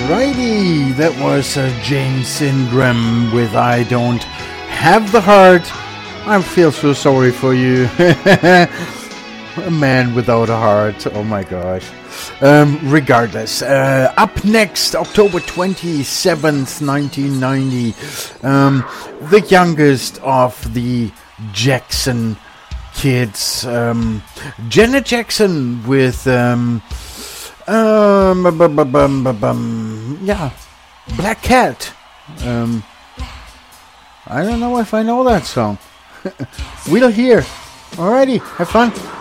Alrighty, that was James Ingram with I Don't Have the Heart. I feel so sorry for you. A man without a heart, oh my gosh. Regardless, up next, October 27th, 1990, the youngest of the Jackson kids, Janet Jackson with, yeah, Black Cat. I don't know if I know that song. We'll hear. Alrighty, have fun.